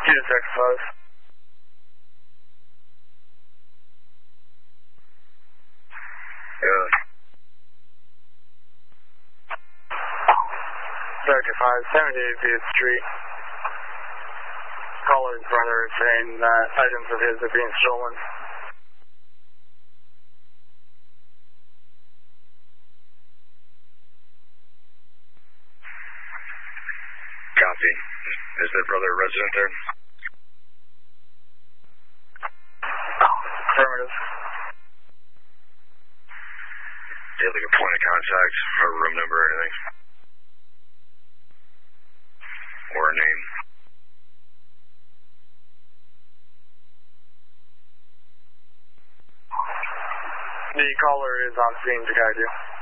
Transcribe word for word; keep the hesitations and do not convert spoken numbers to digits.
Two to six five. Yeah. thirty-five, seventy-eight Beach Street. Caller's brother is saying that items of his are being stolen. Copy. Is their brother a resident there? Affirmative. Do you have like a point of contact or a room number or anything? Or a name? The caller is on scene to guide you.